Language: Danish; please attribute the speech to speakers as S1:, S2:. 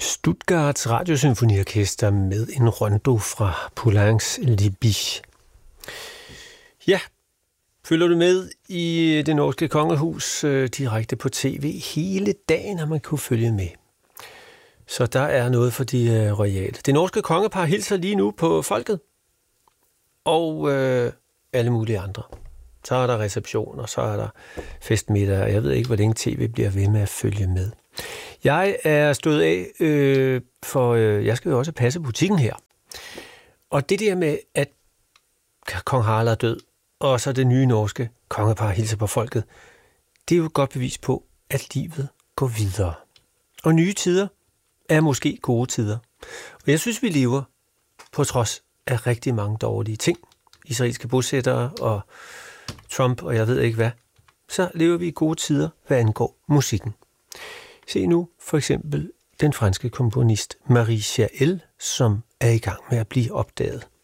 S1: Stuttgarts Radiosymfoniorkester med en rondo fra Poulenc's Les Biches. Ja, følger du med i det norske kongehus direkte på tv hele dagen, har man kunne følge med. Så der er noget for de royale. Det norske kongepar hilser lige nu på folket og alle mulige andre. Så er der receptioner, så er der festmiddag, og jeg ved ikke, hvor længe tv bliver ved med at følge med. Jeg er stået af, for jeg skal jo også passe butikken her. Og det der med, at kong Harald er død, og så det nye norske kongepar hilser på folket, det er jo et godt bevis på, at livet går videre. Og nye tider er måske gode tider. Og jeg synes, vi lever på trods af rigtig mange dårlige ting. Israelske bosættere og Trump og jeg ved ikke hvad. Så lever vi i gode tider, hvad angår musikken. Se nu for eksempel den franske komponist Marie Chaël, som er i gang med at blive opdaget.